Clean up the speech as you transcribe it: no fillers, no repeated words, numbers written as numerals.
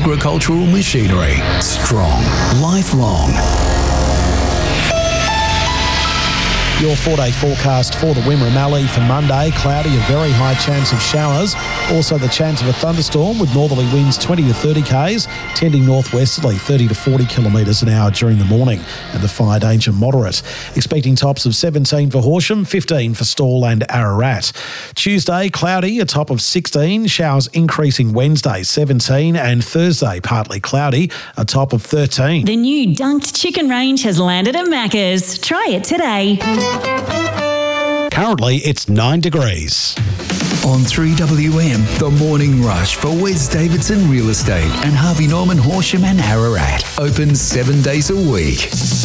agricultural machinery. Strong, lifelong. Your 4-day forecast for the Wimmera Mallee for Monday. Cloudy, a very high chance of showers. Also the chance of a thunderstorm with northerly winds 20 to 30 k's, tending northwesterly 30 to 40 kilometres an hour during the morning, and the fire danger moderate. Expecting tops of 17 for Horsham, 15 for Stawell and Ararat. Tuesday, cloudy, a top of 16. Showers increasing Wednesday, 17, and Thursday, partly cloudy, a top of 13. The new Dunked Chicken range has landed at Macca's. Try it today. Currently, it's 9 degrees. On 3WM, The Morning Rush for Wes Davidson Real Estate and Harvey Norman Horsham and Ararat. Open 7 days a week.